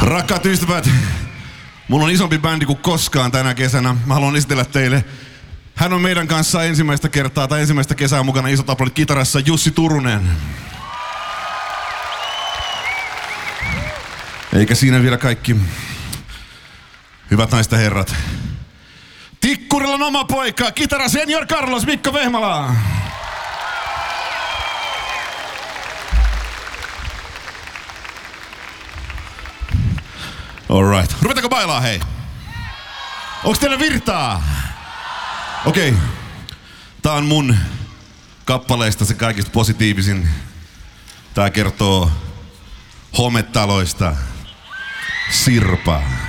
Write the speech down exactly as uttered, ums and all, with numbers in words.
Rakkaat ystävät, mulla on isompi bändi kuin koskaan tänä kesänä. Mä haluan esitellä teille. Hän on meidän kanssa ensimmäistä kertaa tai ensimmäistä kesää mukana isot aplodit kitarassa, Jussi Turunen. Eikä siinä vielä kaikki. Hyvät naiset ja herrat. Tikkurilan oma poika, kitara senior Carlos Mikko Vehmala. Alright. Ruvetaanko bailaa, hei? Onks teillä virtaa? Okei. Okay. Tää on mun kappaleista se kaikista positiivisin. Tää kertoo hometaloista. Sirpa.